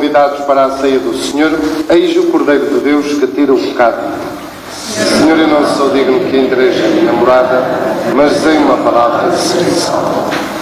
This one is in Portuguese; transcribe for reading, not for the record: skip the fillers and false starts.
convidados para a ceia do Senhor, eis o Cordeiro de Deus que tira o pecado. Senhor, eu não sou digno que entreis na minha morada, mas dizei uma palavra de serviço.